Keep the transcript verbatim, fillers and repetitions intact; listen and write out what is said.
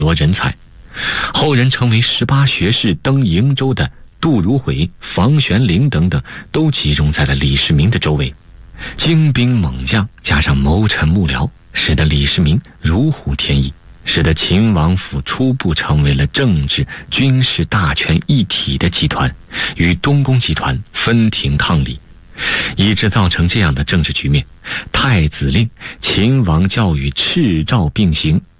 罗人才，后人称为十八学士登瀛州的杜如晦、房玄龄等等，都集中在了李世民的周围。精兵猛将加上谋臣幕僚，使得李世民如虎添翼，使得秦王府初步成为了政治军事大权一体的集团，与东宫集团分庭抗礼，以致造成这样的政治局面：太子令秦王教育赤照并行，